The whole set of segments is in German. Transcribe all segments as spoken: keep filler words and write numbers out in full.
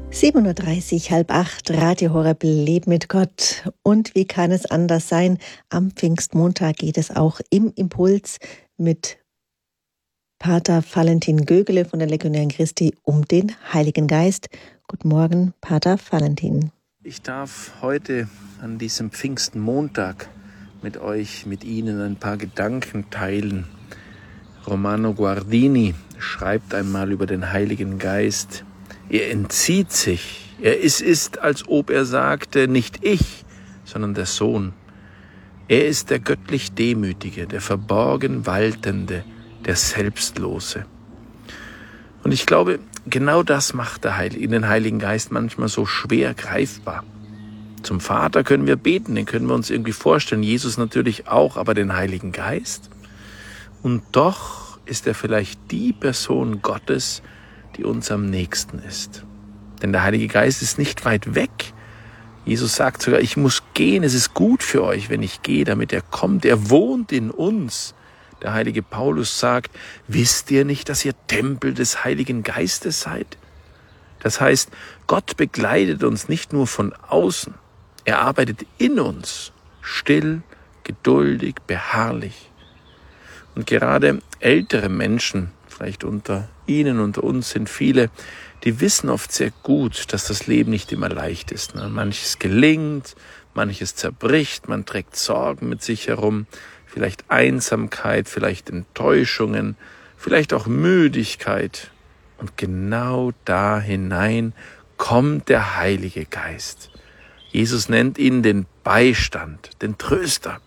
sieben Uhr dreißig, halb acht, Radio Horeb, Leben mit Gott. Und wie kann es anders sein? Am Pfingstmontag geht es auch im Impuls mit Pater Valentin Gögele von der Legionären Christi um den Heiligen Geist. Guten Morgen, Pater Valentin. Ich darf heute an diesem Pfingstmontag mit euch, mit Ihnen ein paar Gedanken teilen. Romano Guardini schreibt einmal über den Heiligen Geist: Er entzieht sich, er ist, ist, als ob er sagte, nicht ich, sondern der Sohn. Er ist der göttlich Demütige, der verborgen Waltende, der Selbstlose. Und ich glaube, genau das macht der Heilige, den Heiligen Geist manchmal so schwer greifbar. Zum Vater können wir beten, den können wir uns irgendwie vorstellen, Jesus natürlich auch, aber den Heiligen Geist? Und doch ist er vielleicht die Person Gottes, die uns am nächsten ist. Denn der Heilige Geist ist nicht weit weg. Jesus sagt sogar, ich muss gehen, es ist gut für euch, wenn ich gehe, damit er kommt. Er wohnt in uns. Der heilige Paulus sagt, wisst ihr nicht, dass ihr Tempel des Heiligen Geistes seid? Das heißt, Gott begleitet uns nicht nur von außen, er arbeitet in uns, still, geduldig, beharrlich. Und gerade ältere Menschen, vielleicht unter Ihnen, unter uns sind viele, die wissen oft sehr gut, dass das Leben nicht immer leicht ist. Manches gelingt, manches zerbricht, man trägt Sorgen mit sich herum, vielleicht Einsamkeit, vielleicht Enttäuschungen, vielleicht auch Müdigkeit. Und genau da hinein kommt der Heilige Geist. Jesus nennt ihn den Beistand, den Tröster.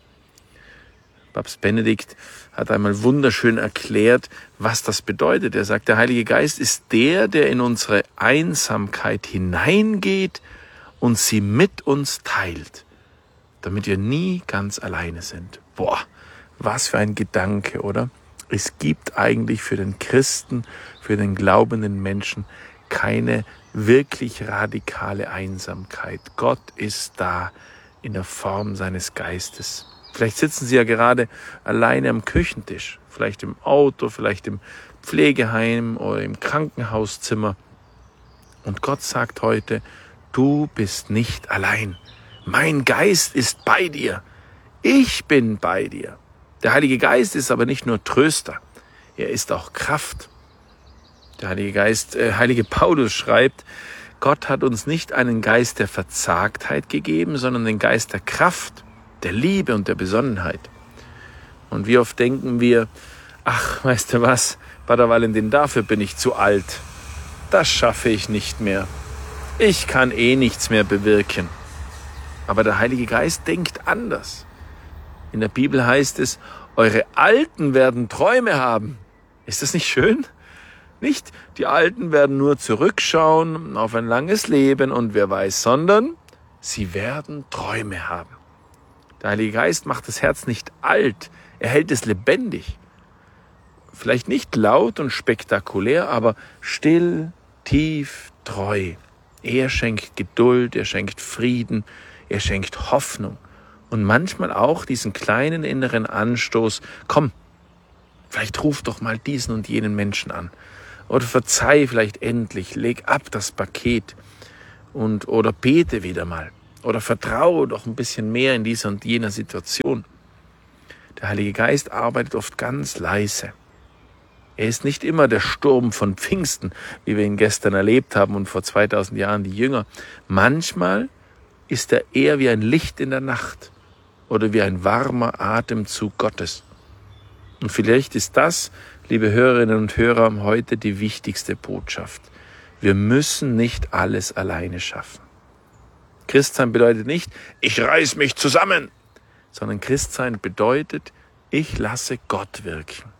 Papst Benedikt hat einmal wunderschön erklärt, was das bedeutet. Er sagt, der Heilige Geist ist der, der in unsere Einsamkeit hineingeht und sie mit uns teilt, damit wir nie ganz alleine sind. Boah, was für ein Gedanke, oder? Es gibt eigentlich für den Christen, für den glaubenden Menschen keine wirklich radikale Einsamkeit. Gott ist da in der Form seines Geistes. Vielleicht sitzen Sie ja gerade alleine am Küchentisch, vielleicht im Auto, vielleicht im Pflegeheim oder im Krankenhauszimmer. Und Gott sagt heute, du bist nicht allein. Mein Geist ist bei dir. Ich bin bei dir. Der Heilige Geist ist aber nicht nur Tröster, er ist auch Kraft. Der Heilige Geist, äh, Heilige Paulus schreibt, Gott hat uns nicht einen Geist der Verzagtheit gegeben, sondern den Geist der Kraft, der Liebe und der Besonnenheit. Und wie oft denken wir, ach, weißt du was, Pater Valentin, dafür bin ich zu alt. Das schaffe ich nicht mehr. Ich kann eh nichts mehr bewirken. Aber der Heilige Geist denkt anders. In der Bibel heißt es, eure Alten werden Träume haben. Ist das nicht schön? Nicht, die Alten werden nur zurückschauen auf ein langes Leben und wer weiß, sondern sie werden Träume haben. Der Heilige Geist macht das Herz nicht alt, er hält es lebendig. Vielleicht nicht laut und spektakulär, aber still, tief, treu. Er schenkt Geduld, er schenkt Frieden, er schenkt Hoffnung. Und manchmal auch diesen kleinen inneren Anstoß, komm, vielleicht ruf doch mal diesen und jenen Menschen an. Oder verzeih vielleicht endlich, leg ab das Paket und oder bete wieder mal. Oder vertraue doch ein bisschen mehr in dieser und jener Situation. Der Heilige Geist arbeitet oft ganz leise. Er ist nicht immer der Sturm von Pfingsten, wie wir ihn gestern erlebt haben und vor zweitausend Jahren die Jünger. Manchmal ist er eher wie ein Licht in der Nacht oder wie ein warmer Atemzug Gottes. Und vielleicht ist das, liebe Hörerinnen und Hörer, heute die wichtigste Botschaft. Wir müssen nicht alles alleine schaffen. Christsein bedeutet nicht, ich reiß mich zusammen, sondern Christsein bedeutet, ich lasse Gott wirken.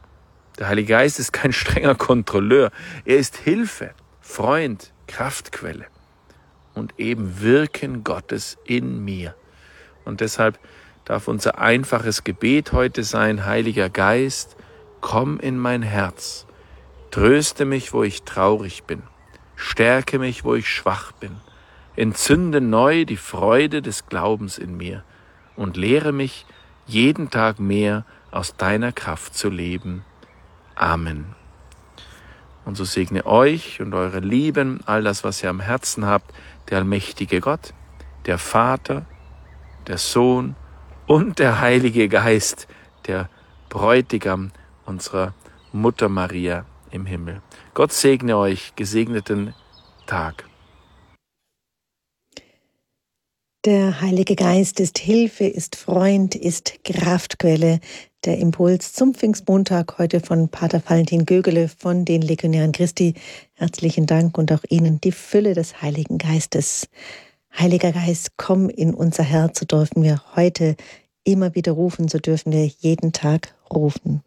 Der Heilige Geist ist kein strenger Kontrolleur, er ist Hilfe, Freund, Kraftquelle und eben Wirken Gottes in mir. Und deshalb darf unser einfaches Gebet heute sein, Heiliger Geist, komm in mein Herz, tröste mich, wo ich traurig bin, stärke mich, wo ich schwach bin, entzünde neu die Freude des Glaubens in mir und lehre mich, jeden Tag mehr aus deiner Kraft zu leben. Amen. Und so segne euch und eure Lieben, all das, was ihr am Herzen habt, der allmächtige Gott, der Vater, der Sohn und der Heilige Geist, der Bräutigam unserer Mutter Maria im Himmel. Gott segne euch, gesegneten Tag. Der Heilige Geist ist Hilfe, ist Freund, ist Kraftquelle. Der Impuls zum Pfingstmontag heute von Pater Valentin Gögele von den Legionären Christi. Herzlichen Dank und auch Ihnen die Fülle des Heiligen Geistes. Heiliger Geist, komm in unser Herz, so dürfen wir heute immer wieder rufen, so dürfen wir jeden Tag rufen.